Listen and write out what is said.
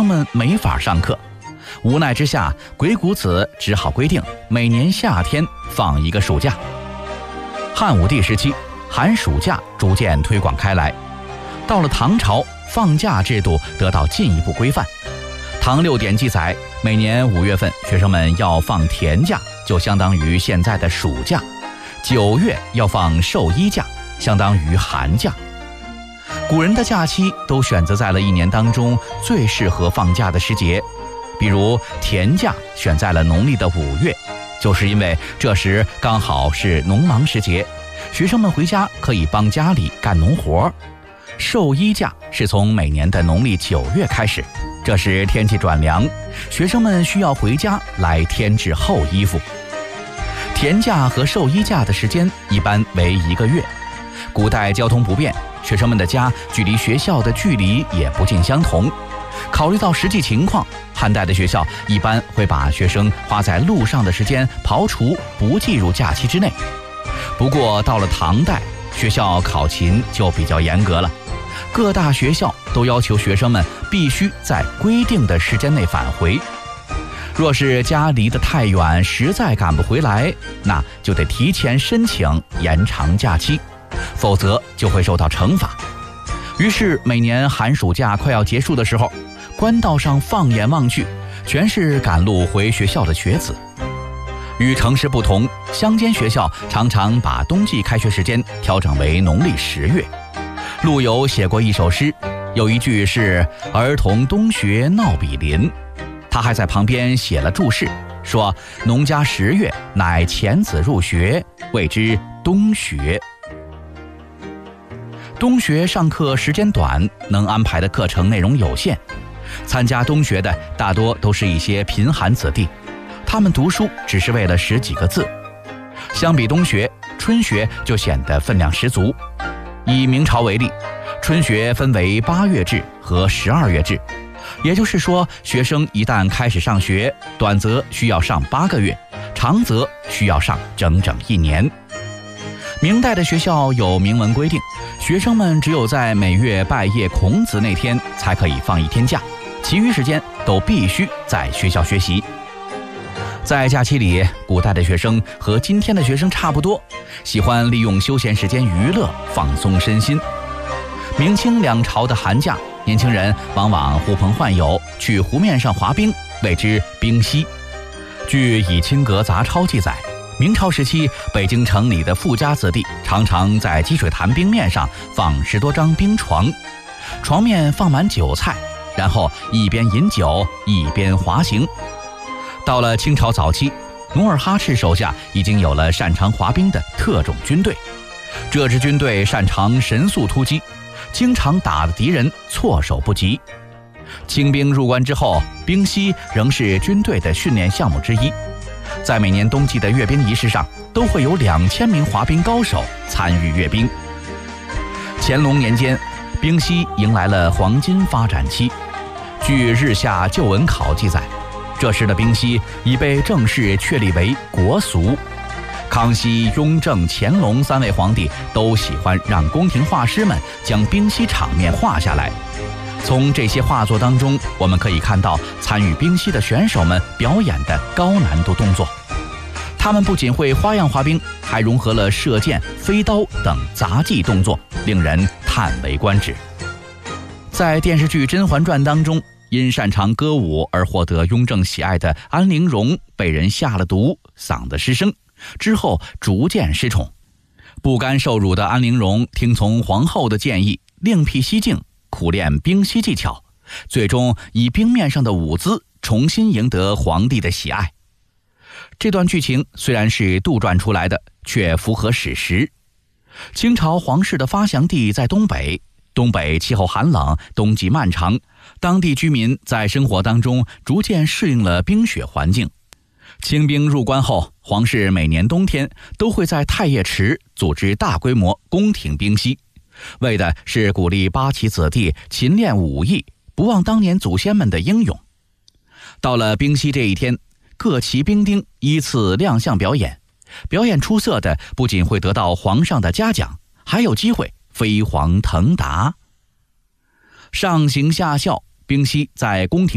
们没法上课。无奈之下，鬼谷子只好规定每年夏天放一个暑假。汉武帝时期，寒暑假逐渐推广开来。到了唐朝，放假制度得到进一步规范。唐6典记载，每年5月份学生们要放田假，就相当于现在的暑假；9月要放授衣假，相当于寒假。古人的假期都选择在了一年当中最适合放假的时节，比如田假选在了农历的5月，就是因为这时刚好是农忙时节，学生们回家可以帮家里干农活。授衣假是从每年的农历9月开始，这时天气转凉，学生们需要回家来添置厚衣服。田假和授衣假的时间一般为1个月。古代交通不便，学生们的家距离学校的距离也不尽相同。考虑到实际情况，汉代的学校一般会把学生花在路上的时间刨除，不计入假期之内。不过到了唐代，学校考勤就比较严格了，各大学校都要求学生们必须在规定的时间内返回。若是家离得太远，实在赶不回来，那就得提前申请延长假期，否则就会受到惩罚。于是每年寒暑假快要结束的时候，官道上放眼望去，全是赶路回学校的学子。与城市不同，乡间学校常常把冬季开学时间调整为农历10月。陆游写过一首诗，有一句是“儿童冬学闹比邻”，他还在旁边写了注释，说农家10月乃遣子入学，谓之冬学。冬学上课时间短，能安排的课程内容有限，参加冬学的大多都是一些贫寒子弟，他们读书只是为了10几个字。相比冬学，春学就显得分量十足。以明朝为例，春学分为8月制和12月制，也就是说，学生一旦开始上学，短则需要上8个月，长则需要上整整1年。明代的学校有明文规定，学生们只有在每月拜谒孔子那天才可以放1天假，其余时间都必须在学校学习。在假期里，古代的学生和今天的学生差不多，喜欢利用休闲时间娱乐，放松身心。明清2朝的寒假，年轻人往往呼朋唤友去湖面上滑冰，谓之冰嬉。据《以清阁杂抄》记载，明朝时期，北京城里的富家子弟常常在积水潭冰面上放10多张冰床，床面放满酒菜，然后一边饮酒一边滑行。到了清朝早期，努尔哈赤手下已经有了擅长滑冰的特种军队，这支军队擅长神速突击，经常打得敌人措手不及。清兵入关之后，冰嬉仍是军队的训练项目之一。在每年冬季的阅兵仪式上，都会有2000名滑冰高手参与阅冰。乾隆年间，冰嬉迎来了黄金发展期。据《日下旧闻考》记载，这时的冰嬉已被正式确立为国俗。康熙、雍正、乾隆3位皇帝都喜欢让宫廷画师们将冰嬉场面画下来。从这些画作当中，我们可以看到参与冰嬉的选手们表演的高难度动作。他们不仅会花样滑冰，还融合了射箭、飞刀等杂技动作，令人叹为观止。在电视剧《甄嬛传》当中，因擅长歌舞而获得雍正喜爱的安陵容被人下了毒，嗓子失声，之后逐渐失宠。不甘受辱的安陵容听从皇后的建议，另辟蹊径，苦练冰嬉技巧，最终以冰面上的舞姿重新赢得皇帝的喜爱。这段剧情虽然是杜撰出来的，却符合史实。清朝皇室的发祥地在东北，东北气候寒冷，冬季漫长，当地居民在生活当中逐渐适应了冰雪环境。清兵入关后，皇室每年冬天都会在太液池组织大规模宫廷冰嬉，为的是鼓励八旗子弟勤练武艺，不忘当年祖先们的英勇。到了冰嬉这一天，各旗兵丁依次亮相表演，表演出色的不仅会得到皇上的嘉奖，还有机会飞黄腾达。上行下效，冰嬉在宫廷